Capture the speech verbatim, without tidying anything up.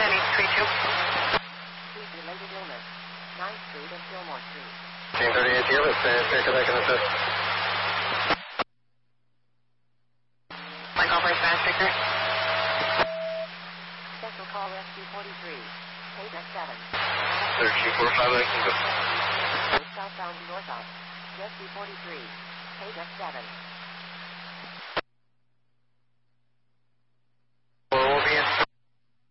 ten eight three two. Please related illness. ninth Street and Fillmore Street. Team thirty-eight here, let's uh, check if I can assist. Mike Operator Fast Victor. Special call Rescue forty-three. Page X seven. Rescue forty-five, I can go. Southbound northbound. Rescue forty-three. Page X seven.